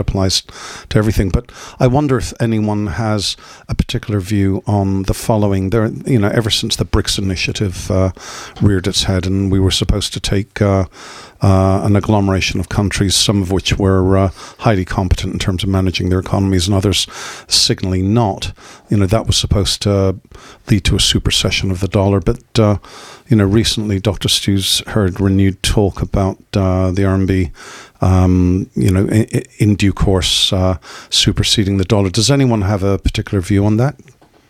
applies to everything. But I wonder if anyone has a particular view on the following. There, ever since the BRICS initiative reared its head, and we were supposed to take an agglomeration of countries, some of which were highly competent in terms of managing their economies, and others signally not. That was supposed to lead to a supersession of the dollar. But recently, Dr. Stew's heard renewed talk about the RMB, in due course superseding the dollar. Does anyone have a particular view on that?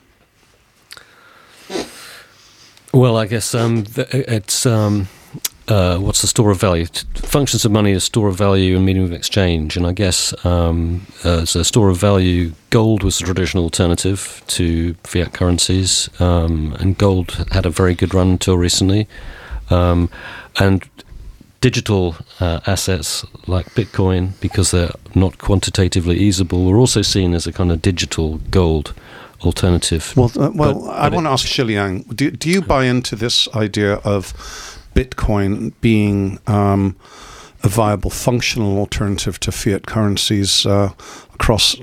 Well, I guess it's what's the store of value? Functions of money as store of value and medium of exchange. And I guess as a store of value, gold was the traditional alternative to fiat currencies. And gold had a very good run until recently. And digital assets like Bitcoin, because they're not quantitatively easable, were also seen as a kind of digital gold alternative. Well, I want to ask Shi Liang, do you buy into this idea of Bitcoin being a viable functional alternative to fiat currencies across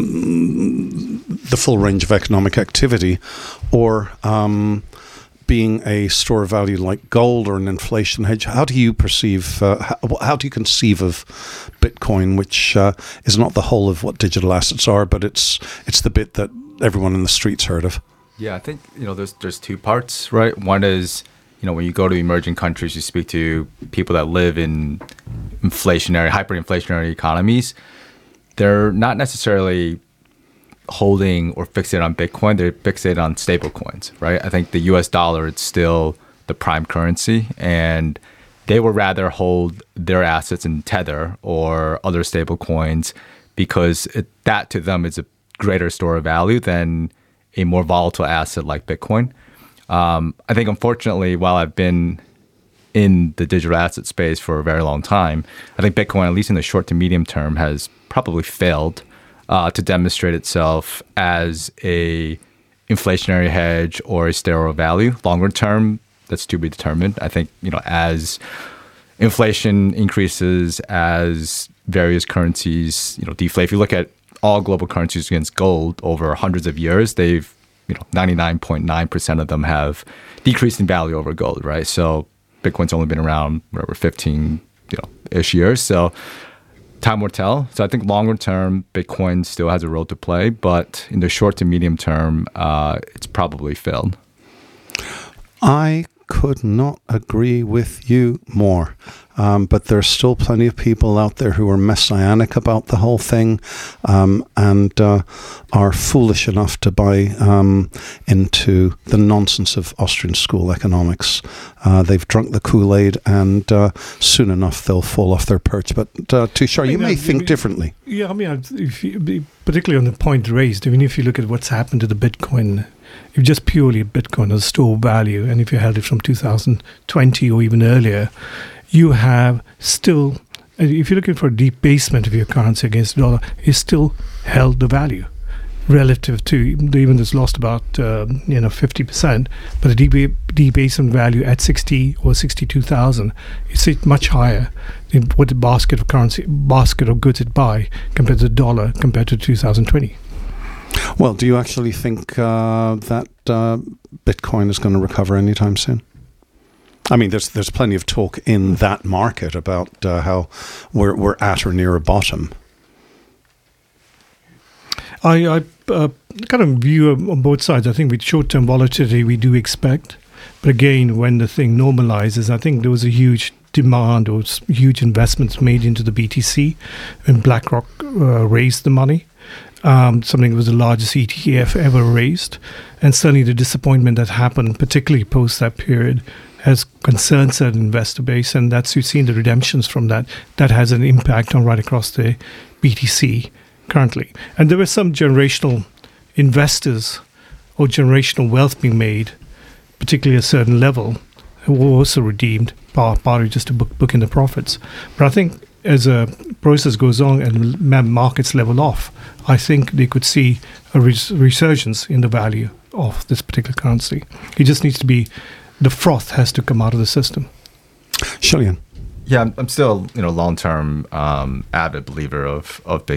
the full range of economic activity, or being a store of value like gold or an inflation hedge? How do you perceive, how do you conceive of Bitcoin, which is not the whole of what digital assets are, but it's the bit that everyone in the streets heard of? Yeah, I think, there's two parts, right? One is, when you go to emerging countries, you speak to people that live in hyperinflationary economies. They're not necessarily holding or fixated on Bitcoin. They're fixated on stable coins, right? I think the US dollar, it's still the prime currency, and they would rather hold their assets in Tether or other stable coins because that to them is a greater store of value than a more volatile asset like Bitcoin. I think, unfortunately, while I've been in the digital asset space for a very long time, I think Bitcoin, at least in the short to medium term, has probably failed to demonstrate itself as a inflationary hedge or a store of value. Longer term, that's to be determined. I think, as inflation increases, as various currencies, deflate. If you look at all global currencies against gold over hundreds of years, they've 99.9% of them have decreased in value over gold, right? So Bitcoin's only been around, 15-ish years. So time will tell. So I think longer term, Bitcoin still has a role to play, but in the short to medium term, it's probably failed. I could not agree with you more. But there's still plenty of people out there who are messianic about the whole thing and are foolish enough to buy into the nonsense of Austrian school economics. They've drunk the Kool-Aid, and soon enough they'll fall off their perch. But Tushar, you may think differently. Yeah, particularly on the point raised, if you look at what's happened to the Bitcoin, if just purely Bitcoin as store of value, and if you held it from 2020 or even earlier, you have still, if you're looking for a debasement of your currency against the dollar, it still held the value relative to, even it's lost about 50%, but the debasement value at 60 or 62,000, it's much higher than what the basket of goods it buy compared to the dollar compared to 2020. Well, do you actually think that Bitcoin is going to recover anytime soon? I mean, there's plenty of talk in that market about how we're at or near a bottom. I kind of view on both sides. I think with short-term volatility, we do expect. But again, when the thing normalizes, I think there was a huge demand or huge investments made into the BTC when BlackRock raised the money. Something that was the largest ETF ever raised. And certainly the disappointment that happened, particularly post that period, has concerned certain investor base, and you've seen the redemptions from that. That has an impact on right across the BTC currently. And there were some generational investors or generational wealth being made, particularly at a certain level, who were also redeemed, partly just to book in the profits. But I think as a process goes on and markets level off, I think they could see a resurgence in the value of this particular currency. It just needs to be, the froth has to come out of the system. Shi Liang. Yeah, I'm still long-term avid believer of Bitcoin.